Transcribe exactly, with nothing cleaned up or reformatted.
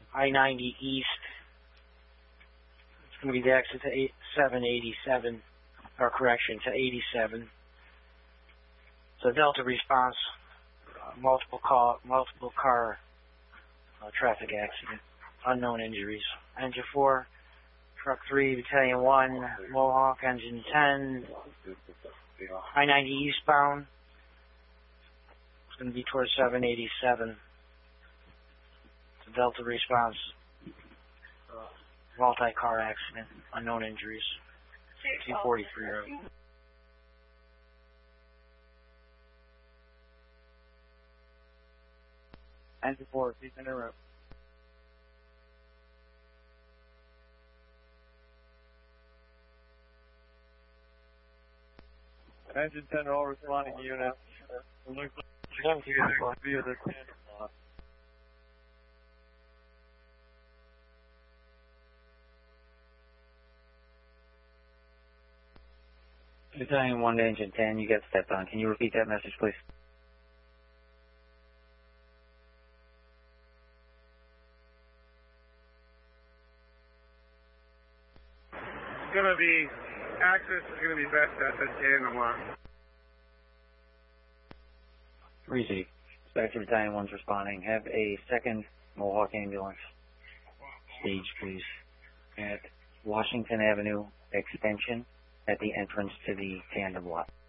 I ninety East. It's going to be the exit to seven eighty-seven, or correction, to eighty-seven. So Delta response, uh, multiple car, multiple car uh, traffic accident, unknown injuries. Engine four, truck three, battalion one, Mohawk, engine ten, I ninety eastbound. It's going to be towards seven eighty-seven. So Delta response, uh, multi-car accident, unknown injuries. two forty-three road. Engine four, please interrupt. Engine ten, all responding units. It looks like you're via the tandem lot. Battalion one to engine ten, you got stepped on. Can you repeat that message, please? It's going to be, access is going to be best at the tandem lot. Receive. Dispatcher Battalion one's responding. Have a second Mohawk ambulance stage, please, at Washington Avenue Extension at the entrance to the tandem lot.